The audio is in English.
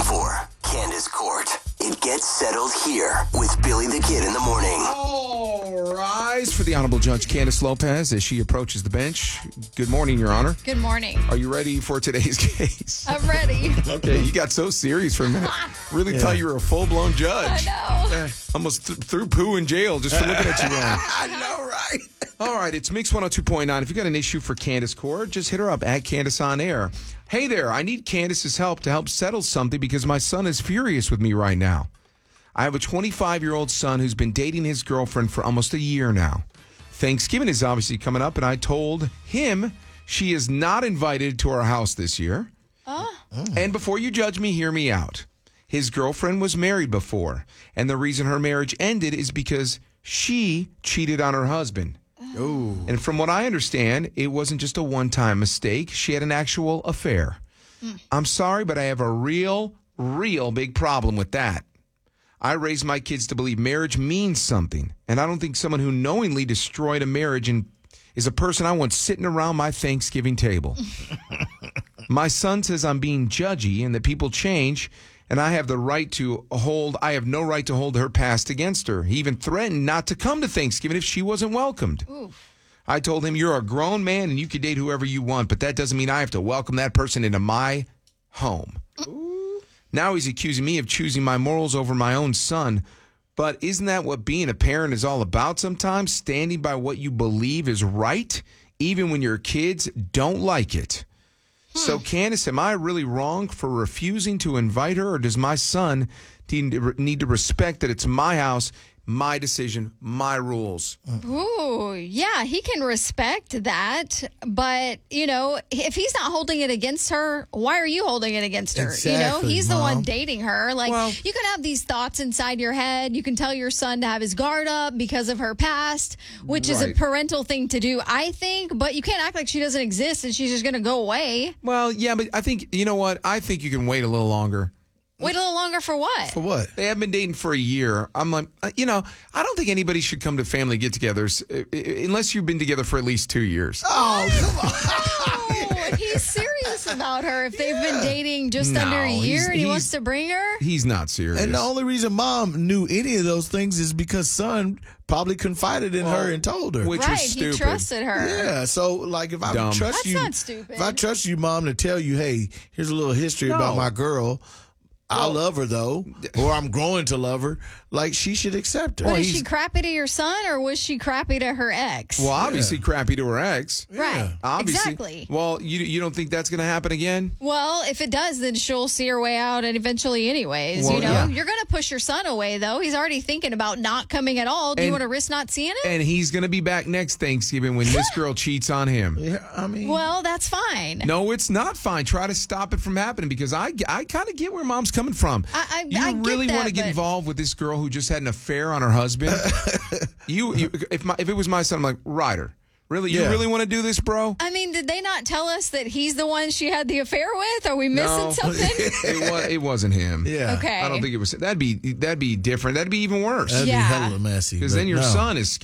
for Candace Court. It gets settled here with Billy the Kid in the morning. All rise for the Honorable Judge Candace Lopez as she approaches the bench. Good morning, Your Honor. Good morning. Are you ready for today's case? I'm ready. Okay, you got so serious for a minute. Really thought you were a full-blown judge. I know. Almost threw poo in jail just for looking at you wrong. I know, right? All right, it's Mix 102.9. If you got an issue for Candace Court, just hit her up at Candace on Air. Hey there, I need Candace's help to help settle something because my son is furious with me right now. I have a 25-year-old son who's been dating his girlfriend for almost a year now. Thanksgiving is obviously coming up, and I told him she is not invited to our house this year. And before you judge me, hear me out. His girlfriend was married before, and the reason her marriage ended is because she cheated on her husband. Ooh. And from what I understand, it wasn't just a one-time mistake. She had an actual affair. I'm sorry, but I have a real big problem with that. I raised my kids to believe marriage means something, and I don't think someone who knowingly destroyed a marriage is a person I want sitting around my Thanksgiving table. My son says I'm being judgy and that people change, and I have no right to hold her past against her. He even threatened not to come to Thanksgiving if she wasn't welcomed. Oof. I told him, you're a grown man and you can date whoever you want, but that doesn't mean I have to welcome that person into my home. Now he's accusing me of choosing my morals over my own son. But isn't that what being a parent is all about sometimes? Standing by what you believe is right, even when your kids don't like it. So, Candace, am I really wrong for refusing to invite her, or does my son need to respect that it's my house, my decision, my rules? Ooh, yeah, he can respect that. But, if he's not holding it against her, why are you holding it against her? Exactly, He's Mom. the one dating her. Well- You can have these thoughts inside your head. You can tell your son to have his guard up because of her past, which is a Right. parental thing to do, I think. But you can't act like she doesn't exist and she's just going to go away. Well, yeah, but I think, you know what? I think you can wait a little longer. Wait a little longer for what? For what? They have been dating for a year. I'm like, I don't think anybody should come to family get-togethers unless you've been together for at least 2 years. Oh, come on. Oh, he's serious about her. If they've been dating just No, under a year he's- and he he's- wants to bring her? He's not serious. And the only reason Mom knew any of those things is because son probably confided in her and told her. Which Right, was he stupid. trusted her. Yeah, so like if I Dumb. trust That's you, not stupid. if I trust you, Mom, to tell you, hey, here's a little history about No. my girl. I love her though, or I'm growing to love her. Like she should accept her. But is she crappy to your son or was she crappy to her ex? Well, obviously crappy to her ex. Right. Obviously. Exactly. Well, you don't think that's going to happen again? Well, if it does, then she'll see her way out and eventually anyways. Well, yeah. You're going to push your son away, though. He's already thinking about not coming at all. Do you And- want to risk not seeing him? And he's going to be back next Thanksgiving when this girl cheats on him. Yeah, I mean, Well, that's fine. No, it's not fine. Try to stop it from happening because I kind of get where Mom's coming from. I you get really that, want to get but- involved with this girl who just had an affair on her husband? If it was my son, I'm like, Ryder, really? You Yeah. really want to do this, bro? I mean, did they not tell us that he's the one she had the affair with? Are we missing No. something? It wasn't him. yeah. Okay. I don't think it was. That'd be different. That'd be even worse. That'd Yeah. be hella messy. Because but then your no. son is